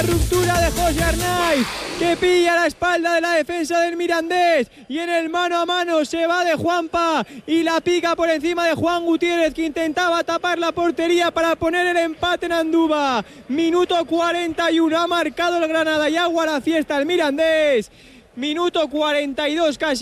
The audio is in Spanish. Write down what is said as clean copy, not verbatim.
Ruptura de José Arnaiz, que pilla la espalda de la defensa del Mirandés, y en el mano a mano se va de Juanpa y la pica por encima de Juan Gutiérrez, que intentaba tapar la portería para poner el empate en Andúba. Minuto 41, ha marcado el Granada y agua la fiesta el Mirandés. Minuto 42 casi.